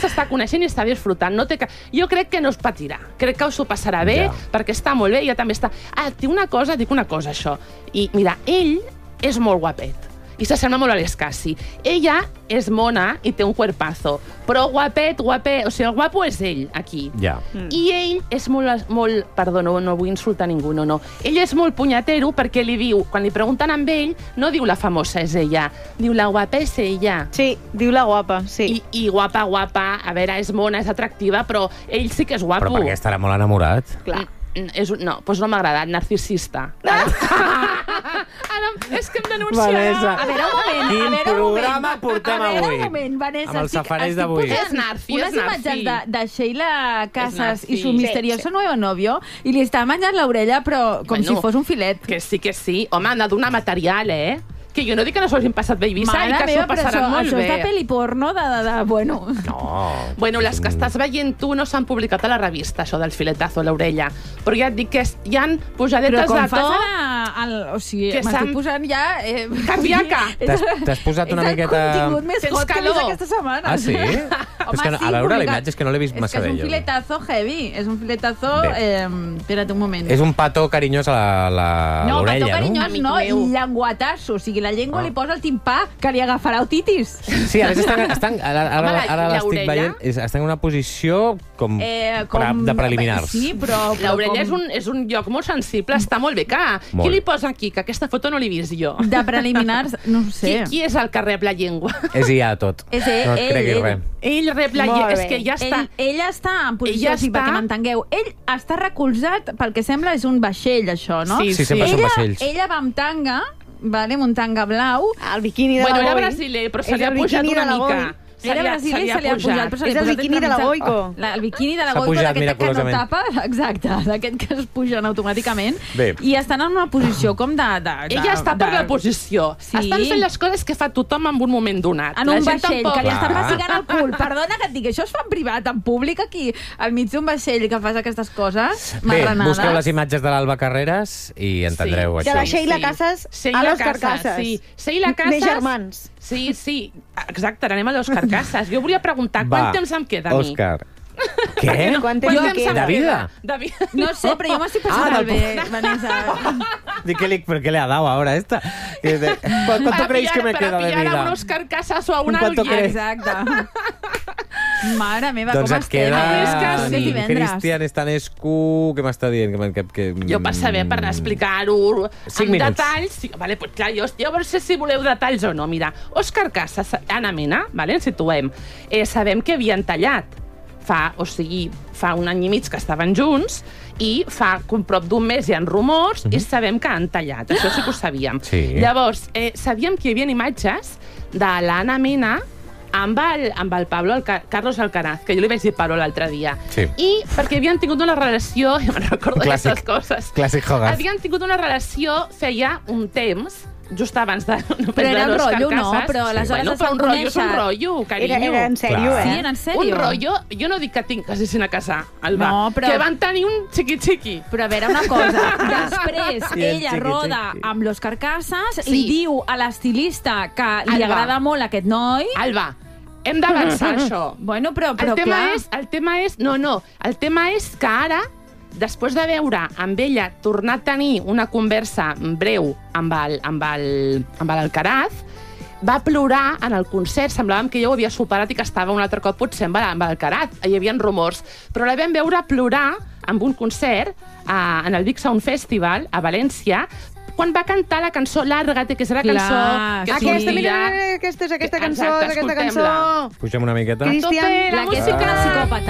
s'està coneixent i està disfrutant. Jo crec que no es patirà. Crec que us ho passarà bé, perquè està molt bé i ja també està... dic una cosa, això. I mira, ell és molt guapet. I s'assembla molt a l'Escassi. Ella és mona i té un cuerpazo, però guapet, o sigui, el guapo és ell, aquí. I ell és molt... Perdó, no vull insultar ningú, no. Ell és molt punyatero perquè li diu, quan li pregunten amb ell, no diu la famosa és ella, diu la guapa és ella. Sí, diu la guapa, sí. I guapa, a veure, és mona, és atractiva, però ell sí que és guapo. Però perquè estarà molt enamorat. Clar. No, doncs no m'ha agradat, narcisista. És que em denunciarà. A veure, un moment. Quin programa portem avui? A veure, un moment, Vanessa. Amb els safareig d'avui. És narci, unes imatges de Sheila Casas i su misterioso nuevo novio i li està menjant l'orella, però com si fos un filet. Que sí. Home, han de donar material, Que jo no dic que no s'ho hagin passat bé a Eivissa i que s'ho passaran molt bé. Això és de pel·li porno, bueno... No. Bueno, les que estàs veient tu no s'han publicat a la revista, això del filetazo a l'orella. Però ja et dic que hi han pujadetes de to... Però com fas o sigui, m'estic posant ja... Cardíaca. T'has posat una miqueta... És el contingut més hot que he vist aquesta setmana. Ah, sí? A veure la imatge, és que no l'he vist massa bé. És que és un filetazo heavy. És un filetazo... Espera't un moment. És un petó carinyós a l'orella, no? No, petó carinyós no, llenguatasso. O sigui, la llengua li posa el timpà que li agafarà otitis. Sí, a més ara l'estic veient, està en una posició com de preliminars. Sí, però l'orella és un lloc molt sensible, està molt bé. Qui li posa aquí? Que aquesta foto no l'he vist jo. De preliminars, no ho sé. Qui és el que rep la llengua? És ja tot. És ell. No et creguis res. Ell rep la llengua. És que ja està... Ell està en posició, perquè m'entengueu. Ell està recolzat, pel que sembla, és un vaixell, això, no? Sí, sempre són vaixells. Ella va amb tanga, un tanga blau. El biquini de la Boi. Bueno, era brasiler, però se li ha pujat una mica. Era brasiler i se li ha pujat, però se li és el biquini de la Goico. El biquini de la Goico, d'aquest que no tapa, exacte, d'aquest que es pugen automàticament. I estan en una posició com de... Ella està per la posició. Estan fent les coses que fa tothom en un moment donat. En un vaixell, que li estan pessigant el cul. Perdona que et digui, això es fa en privat, en públic, aquí, al mig d'un vaixell que fas aquestes coses marranades. Bé, busqueu les imatges de l'Alba Carreras i entendreu això. De la Sheila Casas a l'Òscar Casas. Sí, Sheila Casas. Més germans. Sí, exacte, anem a l'Òscar Casas. Jo volia preguntar, quant temps em queda a mi? Òscar. Què? Quant temps em queda? De vida? No sé, però jo m'estic passant el bé, Vanessa. ¿Por qué le ha dado ahora esta? ¿Cuánto creéis que me queda de vida? Para pillar a un Òscar Casas o a un ¿Cuánto alguien. Exacte. Mare meva, doncs com et queda estem? Cristian Stanescu, què m'està dient? Jo per saber, per explicar-ho amb detalls. Vale, pues clar, jo no sé si voleu detalls o no. Mira, Òscar Casas, Anna Mena, vale, ens situem. Sabem que havien tallat. Fa un any i mig que estaven junts i fa prop d'un mes hi ha rumors i sabem que han tallat. Això sí que ho sabíem. Llavors, sabíem que hi havia imatges de l'Anna Mena amb el Pablo Carlos Alcaraz, que jo li vaig dir Pablo l'altre dia. I perquè havien tingut una relació, jo me'n recordo d'aquestes coses. Clàssic Hogarth. Havien tingut una relació feia un temps, just abans de... Però era un rotllo, no? Però aleshores es van conèixer. És un rotllo, carinyo. Era en sèrio, Sí, era en sèrio. Un rotllo, jo no dic que s'hagin a casar, Alba, no, però... que van tenir un xiqui-xiqui. Però a veure una cosa, després ella roda amb l'Òscar Casas i diu a l'estilista que li agrada molt aquest noi. Alba, hem d'avançar això. Bueno, però el tema és que ara, després de veure amb ella tornar a tenir una conversa breu amb l'Alcaraz, va plorar en el concert. Semblàvem que ja ho havia superat i que estava un altre cop potser amb l'Alcaraz. Hi havia rumors. Però la vam veure plorar en un concert en el Big Sound Festival a València, quan va cantar la cançó Lárgate, que és la cançó... Aquesta cançó. Pugem una miqueta. Cristian, la música psicòpata.